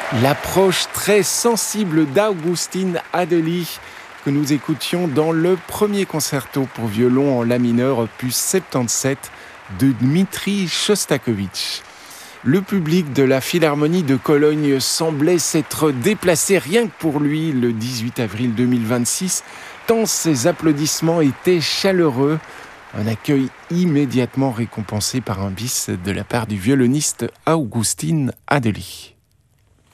L'approche très sensible d'Augustin Adeli que nous écoutions dans le premier concerto pour violon en la mineur opus 77 de Dmitri Shostakovich. Le public de la Philharmonie de Cologne semblait s'être déplacé rien que pour lui le 18 avril 2026, tant ses applaudissements étaient chaleureux. Un accueil immédiatement récompensé par un bis de la part du violoniste Augustin Adeli.